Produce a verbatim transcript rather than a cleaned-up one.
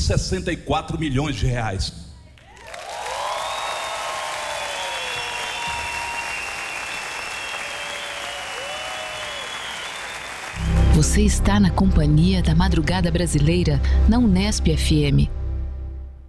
sessenta e quatro milhões de reais. Você está na companhia da Madrugada Brasileira, na Unesp F M.